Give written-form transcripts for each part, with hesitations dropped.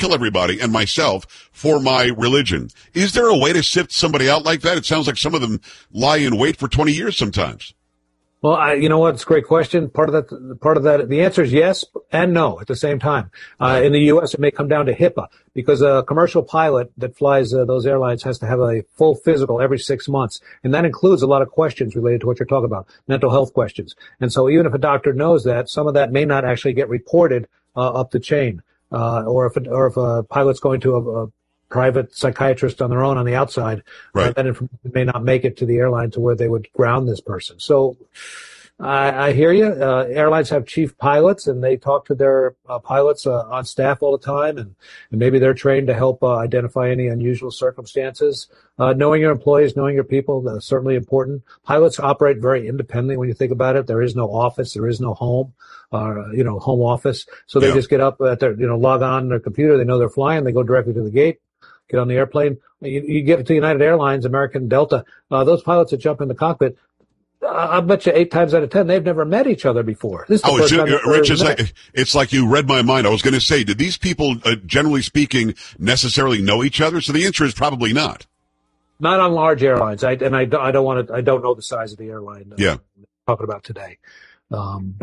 kill everybody and myself for my religion. Is there a way to sift somebody out like that? It sounds like some of them lie in wait for 20 years sometimes. Well, you know what? It's a great question. Part of that, the answer is yes and no at the same time. In the U.S., it may come down to HIPAA because a commercial pilot that flies those airlines has to have a full physical every 6 months. And that includes a lot of questions related to what you're talking about, mental health questions. And so even if a doctor knows that, some of that may not actually get reported up the chain. Or if a pilot's going to a private psychiatrist on their own on the outside, right, that information may not make it to the airline to where they would ground this person. So I hear you. Airlines have chief pilots, and they talk to their pilots on staff all the time, and maybe they're trained to help identify any unusual circumstances. Knowing your employees, knowing your people, certainly important. Pilots operate very independently when you think about it. There is no office, there is no home, home office. So they just get up at their, log on their computer. They know they're flying. They go directly to the gate. Get on the airplane. You get to United Airlines, American, Delta. Those pilots that jump in the cockpit, I bet you 8 times out of 10 they've never met each other before. This is the first time Rich, it's like you read my mind. I was going to say, did these people, generally speaking, necessarily know each other? So the answer is probably not. Not on large airlines. I don't know the size of the airline. Yeah, talking about today. In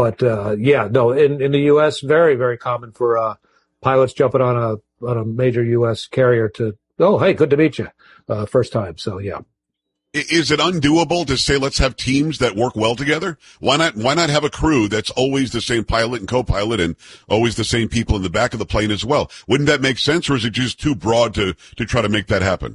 the U.S., very, very common for pilots jumping on a major U.S. carrier to, oh, hey, good to meet you, first time. So, yeah. Is it undoable to say, let's have teams that work well together? Why not have a crew that's always the same pilot and co-pilot and always the same people in the back of the plane as well? Wouldn't that make sense, or is it just too broad to try to make that happen?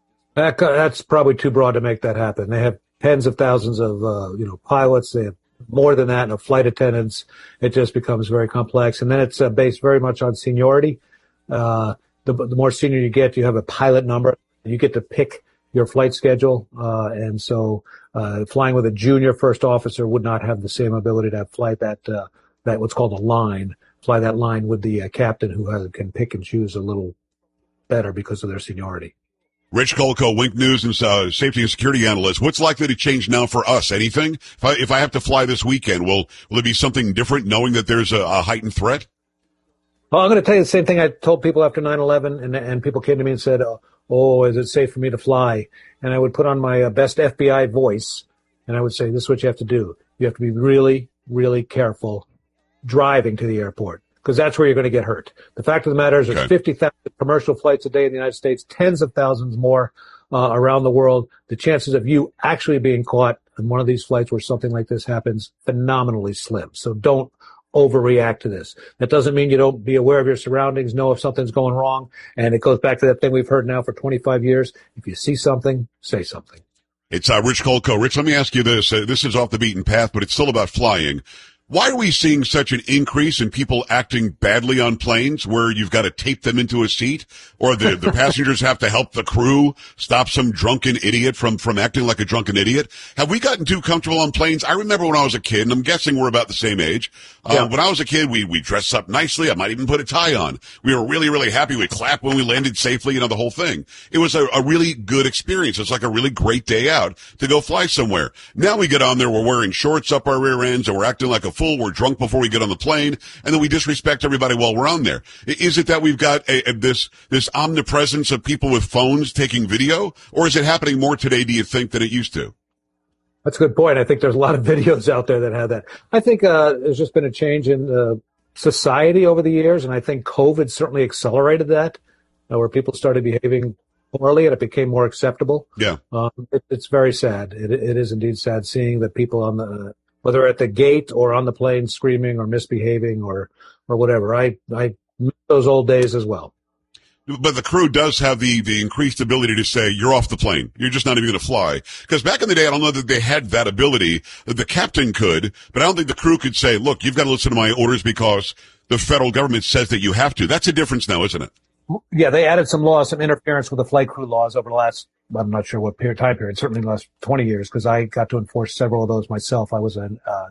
That's probably too broad to make that happen. They have tens of thousands of, pilots. They have more than that, flight attendants. It just becomes very complex. And then it's based very much on seniority. The more senior you get, you have a pilot number. You get to pick your flight schedule. And so flying with a junior first officer would not have the same ability to fly that what's called a line, fly that line with the captain who can pick and choose a little better because of their seniority. Rich Kolko, Wink News and safety and security analyst. What's likely to change now for us? Anything? If I have to fly this weekend, will it be something different knowing that there's a heightened threat? Well, I'm going to tell you the same thing I told people after 9/11, and people came to me and said, oh, is it safe for me to fly? And I would put on my best FBI voice, and I would say, this is what you have to do. You have to be really, really careful driving to the airport, because that's where you're going to get hurt. The fact of the matter is there's 50,000 commercial flights a day in the United States, tens of thousands more around the world. The chances of you actually being caught on one of these flights where something like this happens, phenomenally slim. So don't overreact to this. That doesn't mean you don't be aware of your surroundings, know if something's going wrong. And it goes back to that thing we've heard now for 25 years. If you see something, say something. It's Rich Kolko. Rich, let me ask you this. This is off the beaten path, but it's still about flying. Why are we seeing such an increase in people acting badly on planes where you've got to tape them into a seat, or the passengers have to help the crew stop some drunken idiot from acting like a drunken idiot? Have we gotten too comfortable on planes? I remember when I was a kid, and I'm guessing we're about the same age. When I was a kid, we dressed up nicely. I might even put a tie on. We were really, really happy. We clapped when we landed safely, the whole thing. It was a really good experience. It's like a really great day out to go fly somewhere. Now we get on there, we're wearing shorts up our rear ends, and we're acting like a fool. We're drunk before we get on the plane, and then we disrespect everybody while we're on there. Is it that we've got this omnipresence of people with phones taking video, or is it happening more today, do you think, than it used to? That's a good point. I think there's a lot of videos out there that have that. I think there's just been a change in society over the years, and I think COVID certainly accelerated that, where people started behaving poorly and it became more acceptable. Yeah. It's very sad. It is indeed sad seeing that people on whether at the gate or on the plane screaming or misbehaving or whatever. I miss those old days as well. But the crew does have the increased ability to say, you're off the plane. You're just not even going to fly. Because back in the day, I don't know that they had that ability. The captain could, but I don't think the crew could say, look, you've got to listen to my orders because the federal government says that you have to. That's a difference now, isn't it? Yeah, they added some laws, some interference with the flight crew laws over the last, I'm not sure what time period, certainly the last 20 years, because I got to enforce several of those myself. I was a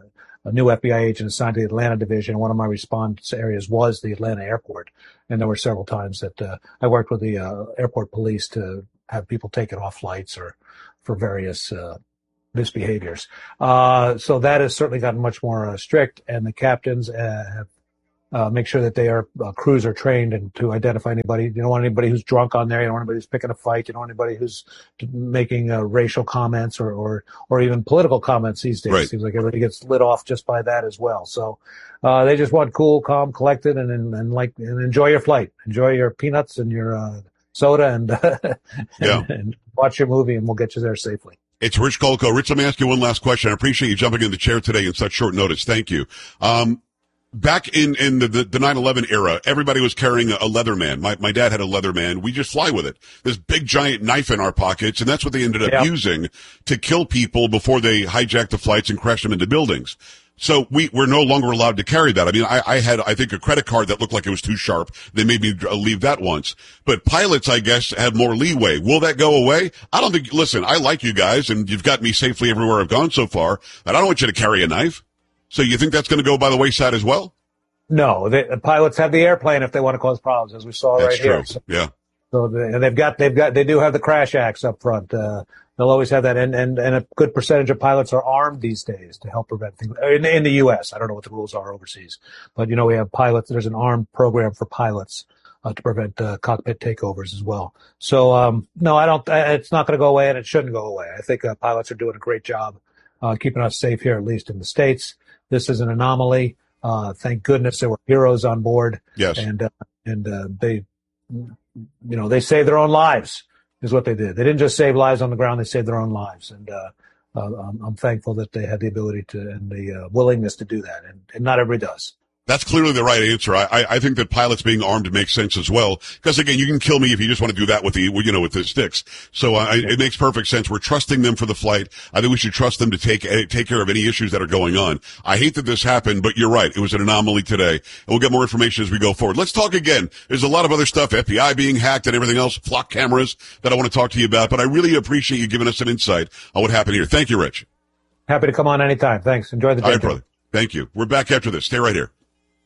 new FBI agent assigned to the Atlanta division. One of my response areas was the Atlanta airport. And there were several times that I worked with the airport police to have people taken off flights or for various misbehaviors. So that has certainly gotten much more strict, and the captains have make sure that crews are trained and to identify anybody. You don't want anybody who's drunk on there. You don't want anybody who's picking a fight. You don't want anybody who's making racial comments or even political comments these days. Right. It seems like everybody gets lit off just by that as well. So they just want cool, calm, collected, and enjoy your flight. Enjoy your peanuts and your soda and watch your movie, and we'll get you there safely. It's Rich Kolko. Rich, let me ask you one last question. I appreciate you jumping in the chair today in such short notice. Thank you. Back in the 9/11 era, everybody was carrying a Leatherman. My dad had a Leatherman. We just fly with it. This big giant knife in our pockets, and that's what they ended up using to kill people before they hijacked the flights and crashed them into buildings. So we're no longer allowed to carry that. I mean, I had, I think, a credit card that looked like it was too sharp. They made me leave that once. But pilots, I guess, have more leeway. Will that go away? I don't think, listen, I like you guys, and you've got me safely everywhere I've gone so far, but I don't want you to carry a knife. So you think that's going to go by the wayside as well? No, the pilots have the airplane if they want to cause problems, as we saw that's right true. here. Yeah. So they do have the crash acts up front. They'll always have that, and a good percentage of pilots are armed these days to help prevent things in the U.S. I don't know what the rules are overseas, but we have pilots. There's an armed program for pilots to prevent cockpit takeovers as well. So no, I don't. It's not going to go away, and it shouldn't go away. I think pilots are doing a great job keeping us safe here, at least in the States. This is an anomaly. Thank goodness there were heroes on board. Yes, and they saved their own lives. Is what they did. They didn't just save lives on the ground; they saved their own lives, and I'm thankful that they had the ability to and the willingness to do that, and not everybody does. That's clearly the right answer. I think that pilots being armed makes sense as well. Because again, you can kill me if you just want to do that with the sticks. So it makes perfect sense. We're trusting them for the flight. I think we should trust them to take care of any issues that are going on. I hate that this happened, but you're right. It was an anomaly today. And we'll get more information as we go forward. Let's talk again. There's a lot of other stuff, FBI being hacked and everything else, flock cameras that I want to talk to you about. But I really appreciate you giving us some insight on what happened here. Thank you, Rich. Happy to come on anytime. Thanks. Enjoy the day. All right, brother. Thank you. We're back after this. Stay right here.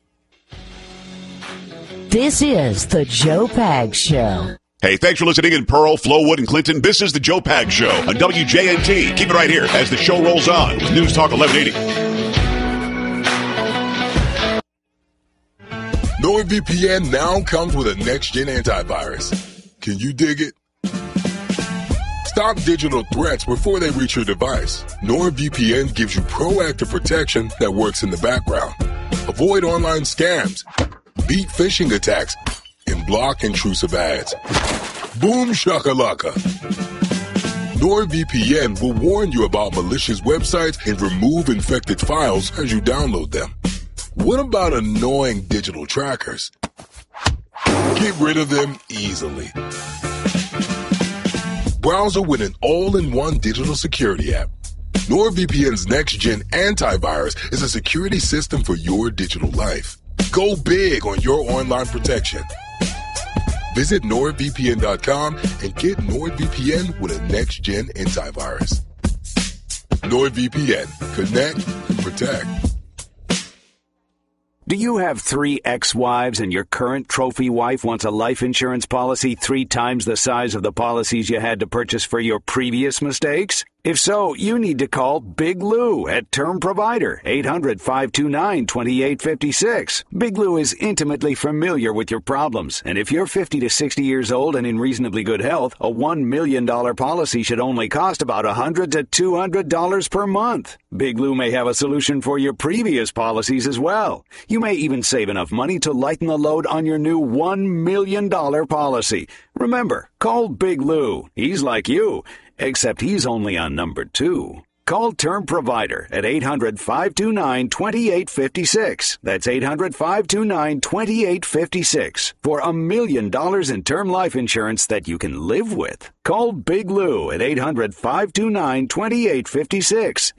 This is the Joe Pags Show. Hey, thanks for listening in Pearl, Flowood, and Clinton. This is the Joe Pags Show on WJNT. Keep it right here as the show rolls on with News Talk 1180. NordVPN now comes with a next-gen antivirus. Can you dig it? Stop digital threats before they reach your device. NordVPN gives you proactive protection that works in the background. Avoid online scams, beat phishing attacks, and block intrusive ads. Boom shakalaka. NordVPN will warn you about malicious websites and remove infected files as you download them. What about annoying digital trackers? Get rid of them easily. Browser with an all-in-one digital security app. NordVPN's next-gen antivirus is a security system for your digital life. Go big on your online protection. Visit NordVPN.com and get NordVPN with a next-gen antivirus. NordVPN. Connect and protect. Do you have 3 ex-wives and your current trophy wife wants a life insurance policy 3 times the size of the policies you had to purchase for your previous mistakes? If so, you need to call Big Lou at Term Provider, 800-529-2856. Big Lou is intimately familiar with your problems, and if you're 50 to 60 years old and in reasonably good health, a $1 million policy should only cost about $100 to $200 per month. Big Lou may have a solution for your previous policies as well. You may even save enough money to lighten the load on your new $1 million policy. Remember, call Big Lou. He's like you, except he's only on number 2. Call Term Provider at 800-529-2856. That's 800-529-2856 for $1 million in term life insurance that you can live with. Call Big Lou at 800-529-2856.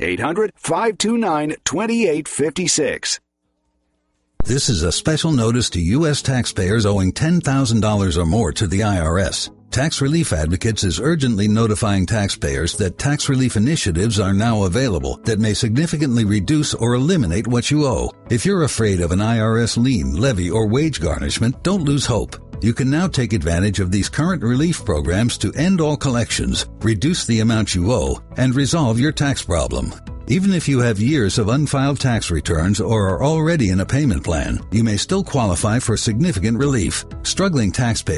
800-529-2856. This is a special notice to U.S. taxpayers owing $10,000 or more to the IRS. Tax Relief Advocates is urgently notifying taxpayers that tax relief initiatives are now available that may significantly reduce or eliminate what you owe. If you're afraid of an IRS lien, levy, or wage garnishment, don't lose hope. You can now take advantage of these current relief programs to end all collections, reduce the amount you owe, and resolve your tax problem. Even if you have years of unfiled tax returns or are already in a payment plan, you may still qualify for significant relief. Struggling taxpayers